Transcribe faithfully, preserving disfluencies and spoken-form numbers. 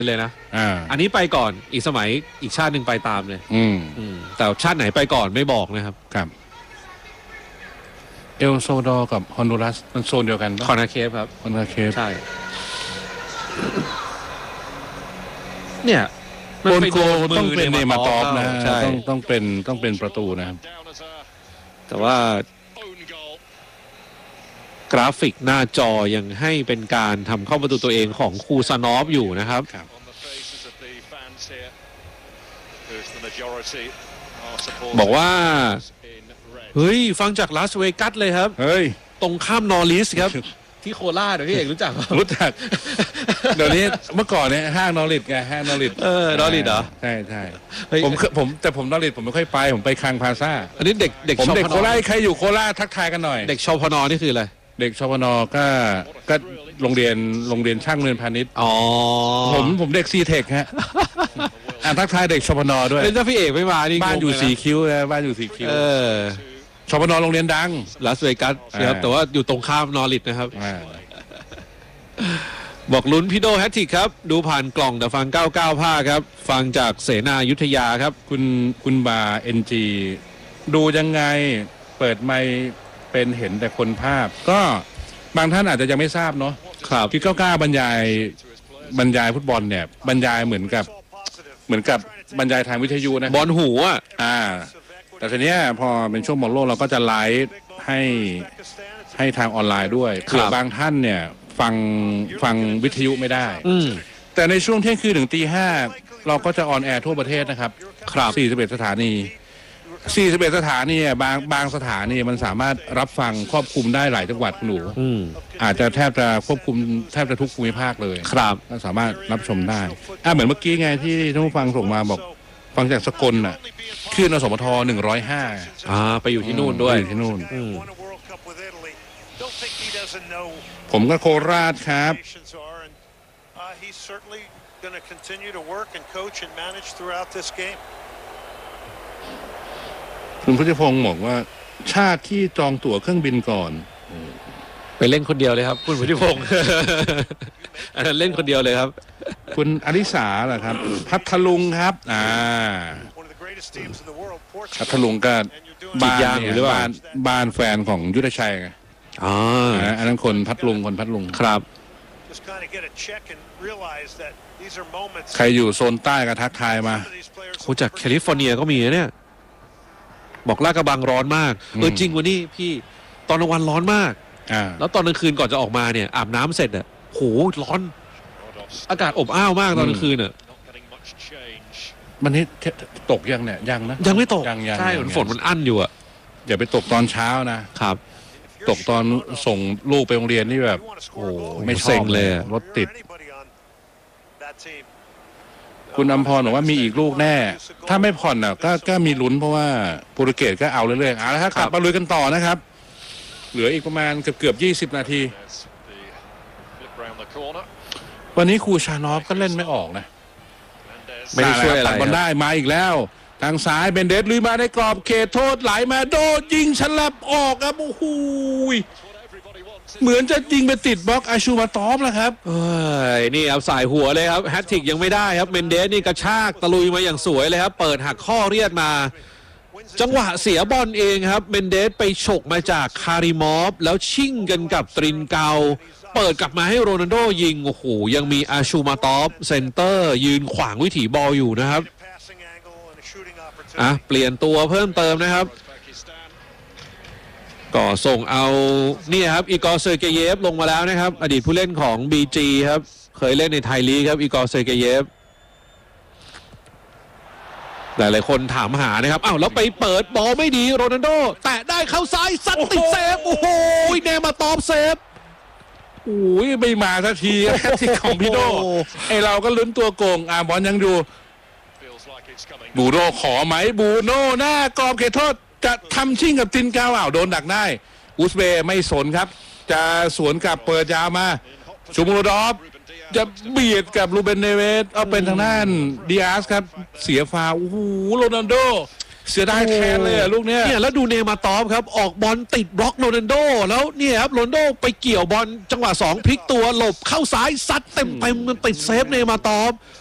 เลยนะอ่าอันนี้ไปก่อนอีกสมัยอีกชาติหนึ่งไปตามเลยอืมอืมแต่ชาติไหนไปก่อนไม่บอกนะครับครับเอลโซดอร์กับฮอนดูรัสมันโซนเดียวกันปะคอนาเคฟครับคอนาเคฟใช่เนี่ยโกนโกต้องเป็นเนมาตอฟนะต้องต้องเป็นต้องเป็นประตูนะครับแต่ว่ากราฟิกหน้าจอยังให้เป็นการทำเข้าประตูตัวเองของคูซานอฟอยู่นะครับบอกว่าเฮ้ยฟังจากลาสเวกัสเลยครับเฮ้ยตรงข้ามนอริสครับที่โคราชพี่เอกรู้จักรู้จักเดี๋ยวนี้เมื่อก่อนเนี่ยห้างนอริสไงห้างนอริสเออนอริสเหรอใช่ใช่ผมผมแต่ผมนอริสผมไม่ค่อยไปผมไปคลังพาซาอันนี้เด็กเด็กผมเด็กโคราชใครอยู่โคราชทักทายกันหน่อยเด็กชพนนี่คืออะไรเด็กชพนก็ก็โรงเรียนโรงเรียนช่างเรียนพาณิชย์อ๋อผมผมเด็กซีเทคฮะอ่านทักทายเด็กชพนด้วยเล่นถ้าพี่เอกไม่มานี่บ้านอยู่สี่คิ้วนะบ้านอยู่สี่คิ้วเออชพนโรงเรียนดังลาสเวกัสครับแต่ว่าอยู่ตรงข้ามนอริสนะครับบอกลุ้นพี่โดแฮตทริกครับดูผ่านกล่องแต่ฟังเก้าสิบเก้าภาคครับฟังจากเสนายุทธยาครับคุณคุณบาเอ็นจีดูยังไงเปิดไมค์เป็นเห็นแต่คนภาพก็บางท่านอาจจะยังไม่ทราบเนาะครับที่เก้าสิบเก้าบรรยายบรรยายฟุตบอลเนี่ยบรรยายเหมือนกับเหมือนกับบรรยายทางวิทยุนะบอลหูอ่ะอ่าแต่ทีเนี้ยพอเป็นช่วงบอลโลกเราก็จะไลฟ์ให้ให้ทางออนไลน์ด้วยคือบางท่านเนี่ยฟังฟังวิทยุไม่ได้แต่ในช่วงเที่ยงคืนถึงตีห้าเราก็จะออนแอร์ทั่วประเทศนะครับครับสี่สิบเอ็ดสถานีสี่สิบเอ็ดสถานีบางบางสถานีมันสามารถรับฟังครอบคลุมได้หลายจังหวัดหนูอาจจะแทบจะควบคุมแทบจะทุกภูมิภาคเลยครับก็สามารถรับชมได้อ่าเหมือนเมื่อกี้ไงที่ท่านผู้ฟังส่งมาบอกฟังจากสกลน่ะคลื่นอสมทหนึ่งร้อยห้าอ่าไปอยู่ที่นู่นด้วยที่นู่นผมก็โคราชครับคุณพุทธิพงศ์บอกว่าชาติที่จองตั๋วเครื่องบินก่อนไปเล่นคนเดียวเลยครับคุณพุทธิพงศ์อันนั้นเล่นคนเดียวเลยครับคุณอริสาเหรอครับพัทลุงครับอ่าพัทลุงก็บ้านหรือว่าบ้านแฟนของยุทธชัยไงอ๋ออันนั้นคนพัทลุงคนพัทลุงครับใครอยู่โซนใต้ก็ทักทายมาโคจากแคลิฟอร์เนียก็มีเนี่ยบอกลาดกระบังร้อนมากเออจริงวันนี้พี่ตอนกลางวันร้อนมากแล้วตอนกลางคืนก่อนจะออกมาเนี่ยอาบน้ำเสร็จอ่ะโหร้อนอากาศอบอ้าวมากตอนกลางคืนอ่ะมันนี่ตกยังเนี่ยยังนะยังไม่ตกใช่ฝนมันอั้นอยู่อ่ะอย่าไปตกตอนเช้านะครับตกตอนส่งลูกไปโรงเรียนนี่แบบโอ้ไม่เซ็งเลยรถติดคุณอำพรบอกว่ามีอีกลูกแน่ถ้าไม่ผ่อนอ่ะก็ก็มีลุ้นเพราะว่าโปรตุเกสก็เอาเรื่อยๆเอาละครับกลับมาลุยกันต่อนะครับเหลืออีกประมาณเกือบเกือบยี่สิบนาทีวันนี้ครูชานอฟก็เล่นไม่ออกนะไม่ได้ช่วยอะไรตัดบอลได้มาอีกแล้วทางซ้ายเบนเดสลุยมาในกรอบเขตโทษไหลมาโดดยิงฉลับออกครับโอ้โหเหมือนจะยิงไปติดบล็อกอาชูมาตอฟแล้วครับเอ้ยนี่เอาสายหัวเลยครับแฮตทริกยังไม่ได้ครับเมนเดสนี่กระชากตะลุยมาอย่างสวยเลยครับเปิดหักข้อเรียดมาจังหวะเสียบอลเองครับเมนเดสไปฉกมาจากคาริมอฟแล้วชิ่งกันกับตรินเกาเปิดกลับมาให้โรนัลโดยิงโอ้โหยังมีอาชูมาตอฟเซนเตอร์ยืนขวางวิถีบอลอยู่นะครับอ่ะเปลี่ยนตัวเพิ่มเติมนะครับก็ส่งเอานี่ครับอีกอร์เซอร์เกเยฟลงมาแล้วนะครับอดีตผู้เล่นของ บี จี ครับเคยเล่นในไทยลีกครับอีกอร์เซอร์เกเยฟหลายๆคนถามหานะครับอ้าวแล้วไปเปิดบอลไม่ดีโรนัลโดแตะได้เข้าซ้ายซัดติดเซฟโอ้โหเนมาตอฟเซฟโอ้ยไม่มาสักทีที่ของพี่โดไอเราก็ลุ้นตัวโกงอ่าบอลยังดูบูโน่ขอไหมบูโน่หน้ากรอบเขตโทษจะทำชิ่งกับตินกาวอ่าวโดนดักได้อุซเบย์ไม่สนครับจะสวนกับเปิดยาวมาชูมูโรดอฟจะเบียดกับลูเบนเนเวสเอาเป็นทางด้านดิอาสครับเสียฟาวโอ้โหโรนัลโดเสียดายแทนเลยอะลูกเนี้ยเนี่ยแล้วดูเนมาตอฟครับออกบอลติดบล็อกโรนัลโดแล้วเนี่ยครับโรนัลโดไปเกี่ยวบอลจังหวะสองพลิกตัวหลบเข้าซ้ายซัดเต็มเต็มมันติดเซฟเนมาตอฟ